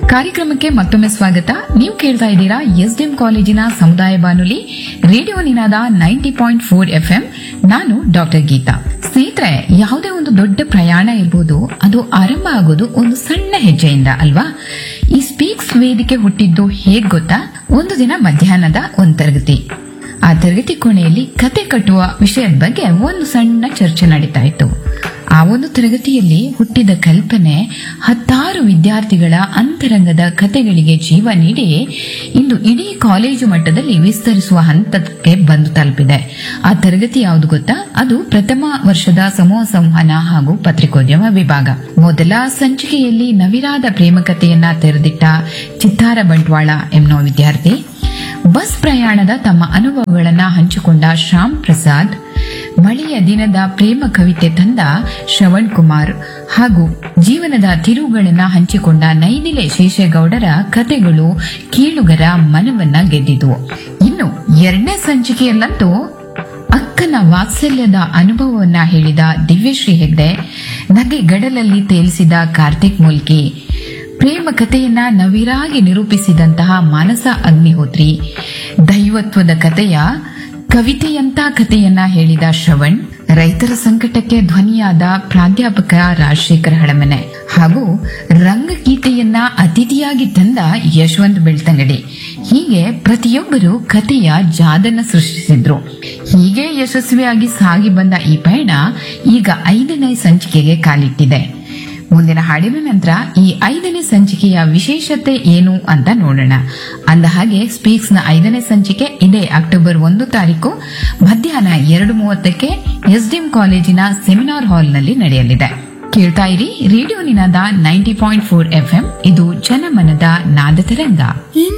ಕಾರ್ಯಕ್ರಮಕ್ಕೆ ಮತ್ತೊಮ್ಮೆ ಸ್ವಾಗತ. ನೀವು ಕೇಳ್ತಾ ಇದ್ದೀರಾ ಎಸ್ಡಿಎಂ ಕಾಲೇಜಿನ ಸಮುದಾಯ ಬಾನುಲಿ ರೇಡಿಯೋ ನಿನಾದ 90.4 FM. ನಾನು ಡಾಕ್ಟರ್ ಗೀತಾ. ಸ್ನೇಹಿತರೆ, ಯಾವುದೇ ಒಂದು ದೊಡ್ಡ ಪ್ರಯಾಣ ಇರ್ಬೋದು, ಅದು ಆರಂಭ ಆಗೋದು ಒಂದು ಸಣ್ಣ ಹೆಜ್ಜೆಯಿಂದ ಅಲ್ವಾ? ಈ ಸ್ಪೀಕ್ಸ್ ವೇದಿಕೆ ಹುಟ್ಟಿದ್ದು ಹೇಗ್ ಗೊತ್ತಾ? ಒಂದು ದಿನ ಮಧ್ಯಾಹ್ನದ ಒಂದು ತರಗತಿ. ಆ ತರಗತಿ ಕೋಣೆಯಲ್ಲಿ ಕತೆ ಕಟ್ಟುವ ವಿಷಯದ ಬಗ್ಗೆ ಒಂದು ಸಣ್ಣ ಚರ್ಚೆ ನಡೀತಾ ಇತ್ತು. ಆ ಒಂದು ತರಗತಿಯಲ್ಲಿ ಹುಟ್ಟಿದ ಕಲ್ಪನೆ ಹತ್ತಾರು ವಿದ್ಯಾರ್ಥಿಗಳ ಅಂತರಂಗದ ಕತೆಗಳಿಗೆ ಜೀವ ನೀಡಿ ಇಂದು ಇಡೀ ಕಾಲೇಜು ಮಟ್ಟದಲ್ಲಿ ವಿಸ್ತರಿಸುವ ಹಂತಕ್ಕೆ ಬಂದು ತಲುಪಿದೆ. ಆ ತರಗತಿ ಯಾವುದು ಗೊತ್ತಾ? ಅದು ಪ್ರಥಮ ವರ್ಷದ ಸಮೂಹ ಸಂವಹನ ಹಾಗೂ ಪತ್ರಿಕೋದ್ಯಮ ವಿಭಾಗ. ಮೊದಲ ಸಂಚಿಕೆಯಲ್ಲಿ ನವಿರಾದ ಪ್ರೇಮ ಕಥೆಯನ್ನ ತೆರೆದಿಟ್ಟ ಚಿತ್ತಾರ ಬಂಟ್ವಾಳ ಎನ್ನುವ ವಿದ್ಯಾರ್ಥಿ, ಬಸ್ ಪ್ರಯಾಣದ ತಮ್ಮ ಅನುಭವಗಳನ್ನ ಹಂಚಿಕೊಂಡ ಶ್ಯಾಮ್ ಪ್ರಸಾದ್, ಮಳೆಯ ದಿನದ ಪ್ರೇಮ ಕವಿತೆ ತಂದ ಶ್ರವಣ್ ಕುಮಾರ್ ಹಾಗೂ ಜೀವನದ ತಿರುವುಗಳನ್ನ ಹಂಚಿಕೊಂಡ ನೈದಿಲೆ ಶೇಷೇಗೌಡರ ಕತೆಗಳು ಕೇಳುಗರ ಮನವನ್ನ ಗೆದ್ದಿದ್ವು. ಇನ್ನು ಎರಡನೇ ಸಂಚಿಕೆಯಲ್ಲಂತೂ ಅಕ್ಕನ ವಾತ್ಸಲ್ಯದ ಅನುಭವವನ್ನ ಹೇಳಿದ ದಿವ್ಯಶ್ರೀ ಹೆಗ್ಡೆ, ನಗೆ ಗಡಲಲ್ಲಿ ತೇಲಿಸಿದ ಕಾರ್ತಿಕ್ ಮೂಲ್ಕಿ, ಪ್ರೇಮ ಕಥೆಯನ್ನ ನವಿರಾಗಿ ನಿರೂಪಿಸಿದಂತಹ ಮಾನಸ ಅಗ್ನಿಹೋತ್ರಿ, ದೈವತ್ವದ ಕಥೆಯ ಕವಿತೆಯಂತ ಕಥೆಯನ್ನ ಹೇಳಿದ ಶ್ರವಣ್, ರೈತರ ಸಂಕಟಕ್ಕೆ ಧ್ವನಿಯಾದ ಪ್ರಾಧ್ಯಾಪಕ ರಾಜಶೇಖರ ಹಳಮನೆ ಹಾಗೂ ರಂಗಗೀತೆಯನ್ನ ಅತಿಥಿಯಾಗಿ ತಂದ ಯಶವಂತ್ ಬೆಳ್ತಂಗಡಿ. ಹೀಗೆ ಪ್ರತಿಯೊಬ್ಬರು ಕಥೆಯ ಜಾದನ್ನ ಸೃಷ್ಟಿಸಿದ್ರು. ಹೀಗೆ ಯಶಸ್ವಿಯಾಗಿ ಸಾಗಿ ಬಂದ ಈ ಪಯಣ ಈಗ 5ನೇ ಸಂಚಿಕೆಗೆ ಕಾಲಿಟ್ಟಿದೆ. ಮುಂದಿನ ಹಾಡಿನ ನಂತರ ಈ 5ನೇ ಸಂಚಿಕೆಯ ವಿಶೇಷತೆ ಏನು ಅಂತ ನೋಡೋಣ. ಅಂದ ಹಾಗೆ ಸ್ಪೀಕ್ಸ್ ನ 5ನೇ ಸಂಚಿಕೆ ಇದೇ ಅಕ್ಟೋಬರ್ 1 ತಾರೀಕು ಮಧ್ಯಾಹ್ನ 2:30ಕ್ಕೆ ಎಸ್ಡಿಎಂ ಕಾಲೇಜಿನ ಸೆಮಿನಾರ್ ಹಾಲ್ನಲ್ಲಿ ನಡೆಯಲಿದೆ. ಕೇಳ್ತಾ ಇರಿ ರೇಡಿಯೋ ನಿನಾದ 90.4 FM. ಇದು ಜನಮನದ ನಾದ ತರಂಗ.